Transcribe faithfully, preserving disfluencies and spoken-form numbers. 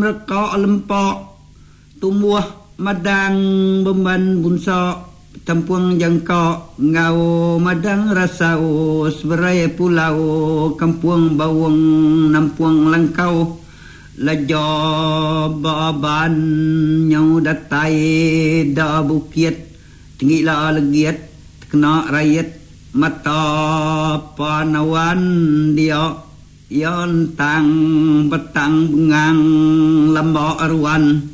mereka lempok tumbuh madang beban bunsa tempuang jangka ngau madang rasau seberai pulau kampung bawang nampuang langkau lajo baban nyau datai da bukit tinggi la legiat kena rakyat mata panawan dia yon tang petang bengang lambok arwan